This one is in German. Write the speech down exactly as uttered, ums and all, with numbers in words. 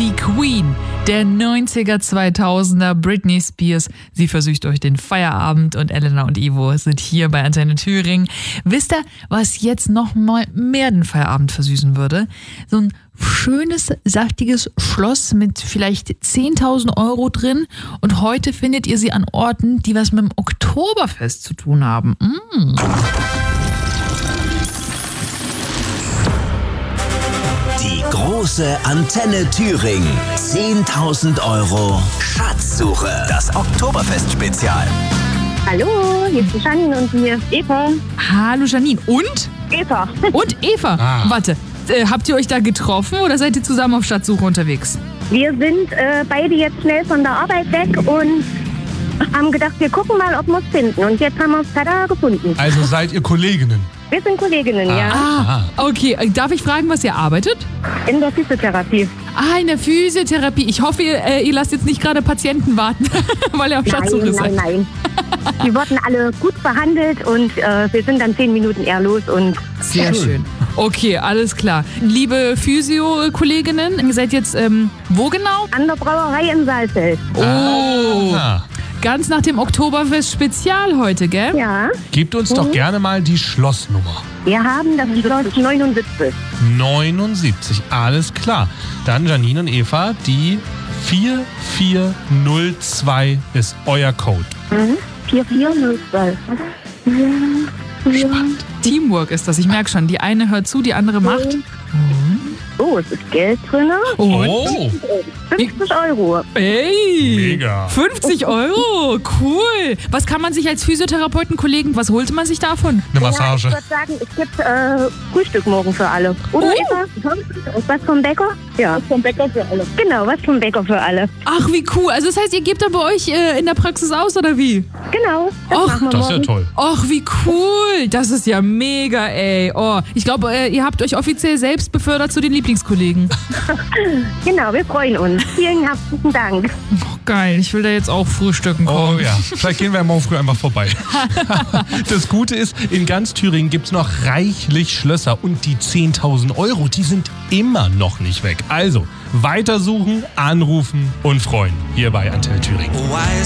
Die Queen der neunziger, zweitausender, Britney Spears. Sie versüßt euch den Feierabend und Elena und Ivo sind hier bei Antenne Thüringen. Wisst ihr, was jetzt noch mal mehr den Feierabend versüßen würde? So ein schönes, saftiges Schloss mit vielleicht zehntausend Euro drin. Und heute findet ihr sie an Orten, die was mit dem Oktoberfest zu tun haben. Mm. Die große Antenne Thüringen. zehntausend Euro Schatzsuche. Das Oktoberfest-Spezial. Hallo, hier ist die Janine und hier ist Eva. Hallo Janine. Und? Eva. Und Eva. Ah. Warte, äh, habt ihr euch da getroffen oder seid ihr zusammen auf Schatzsuche unterwegs? Wir sind äh, beide jetzt schnell von der Arbeit weg und haben gedacht, wir gucken mal, ob wir es finden. Und jetzt haben wir es tada gefunden. Also seid ihr Kolleginnen? Wir sind Kolleginnen, ja. Ah, okay. Darf ich fragen, was ihr arbeitet? In der Physiotherapie. Ah, in der Physiotherapie. Ich hoffe, ihr, äh, ihr lasst jetzt nicht gerade Patienten warten, weil ihr auf Schatzsuche Nein, seid. nein, nein. Die wurden alle gut behandelt und äh, wir sind dann zehn Minuten eher los. Und Sehr schön. Okay, alles klar. Liebe Physio-Kolleginnen, ihr seid jetzt ähm, wo genau? an der Brauerei in Saalfeld. Oh, Ah. ganz nach dem Oktoberfest-Spezial heute, gell? Ja, Gebt uns doch gerne mal die Schlossnummer. wir haben das Schloss neunundsiebzig. neunundsiebzig, alles klar. Dann Janine und Eva, die vier vier null zwei ist euer Code. Mhm. vier vier null zwei. Spannend. Teamwork ist das, ich merke schon. Die eine hört zu, die andere macht. Oh, es ist Geld drin. Und? Oh, fünfzig Euro. Ey! Mega. fünfzig Euro, cool. Was kann man sich als Physiotherapeutenkollegen, was holte man sich davon? eine Massage. Ja, ich würde sagen, es gibt äh, Frühstück morgen für alle. Oder Oh. Eva? Was vom Bäcker? Ja. Was vom Bäcker für alle. Genau, was vom Bäcker für alle. Ach, wie cool. Also das heißt, ihr gebt da bei euch äh, in der Praxis aus, oder wie? Genau, das Och, machen wir Das ist ja morgen. toll. Ach, wie cool. Das ist ja mega, ey. Oh, ich glaube, äh, ihr habt euch offiziell selbst befördert zu den Lieblingskollegen. Genau, wir freuen uns. Vielen herzlichen Dank. Oh, geil. Ich will da jetzt auch frühstücken kommen. Oh ja, vielleicht gehen wir morgen früh einfach vorbei. Das Gute ist, in ganz Thüringen gibt es noch reichlich Schlösser und die zehntausend Euro, die sind immer noch nicht weg. Also, weitersuchen, anrufen und freuen. Hier bei Antenne Thüringen.